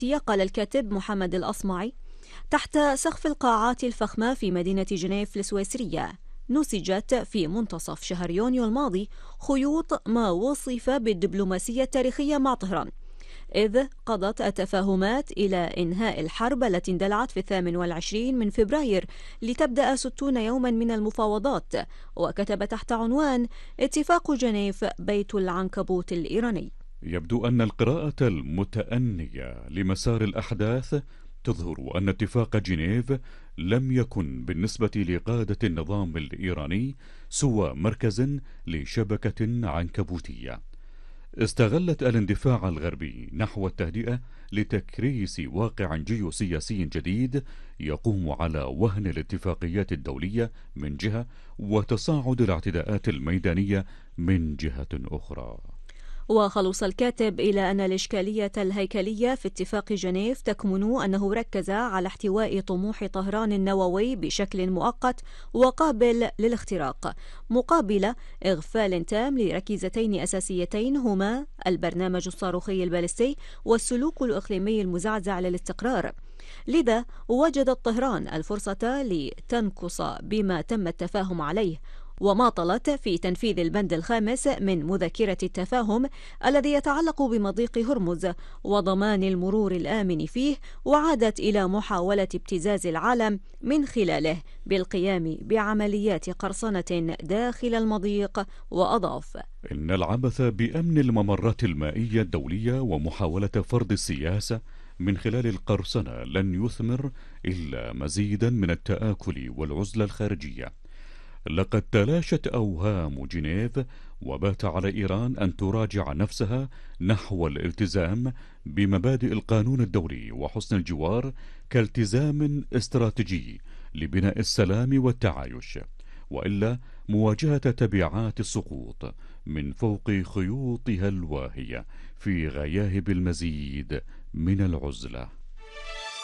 قال الكاتب محمد الأصمعي: تحت سقف القاعات الفخمة في مدينة جنيف السويسرية نسجت في منتصف شهر يونيو الماضي خيوط ما وصف بالدبلوماسية التاريخية مع طهران، إذ قضت التفاهمات إلى إنهاء الحرب التي اندلعت في 28 من فبراير لتبدأ 60 يوما من المفاوضات، وكتب تحت عنوان اتفاق جنيف بيت العنكبوت الإيراني. يبدو أن القراءة المتأنية لمسار الأحداث تظهر أن اتفاق جنيف لم يكن بالنسبة لقادة النظام الإيراني سوى مركز لشبكة عنكبوتية استغلت الاندفاع الغربي نحو التهدئة لتكريس واقع جيوسياسي جديد يقوم على وهن الاتفاقيات الدولية من جهة وتصاعد الاعتداءات الميدانية من جهة أخرى. وخلص الكاتب إلى أن الإشكالية الهيكلية في اتفاق جنيف تكمن أنه ركز على احتواء طموح طهران النووي بشكل مؤقت وقابل للاختراق، مقابل إغفال تام لركيزتين أساسيتين هما البرنامج الصاروخي البالستي والسلوك الإقليمي المزعزع للاستقرار. لذا وجدت طهران الفرصة لتنكص بما تم التفاهم عليه، وماطلت في تنفيذ البند الخامس من مذكرة التفاهم الذي يتعلق بمضيق هرمز وضمان المرور الآمن فيه، وعادت إلى محاولة ابتزاز العالم من خلاله بالقيام بعمليات قرصنة داخل المضيق. وأضاف: إن العبث بأمن الممرات المائية الدولية ومحاولة فرض السياسة من خلال القرصنة لن يثمر إلا مزيدا من التآكل والعزلة الخارجية. لقد تلاشت أوهام جنيف وبات على إيران أن تراجع نفسها نحو الالتزام بمبادئ القانون الدولي وحسن الجوار كالتزام استراتيجي لبناء السلام والتعايش، وإلا مواجهة تبعات السقوط من فوق خيوطها الواهية في غياهب المزيد من العزلة.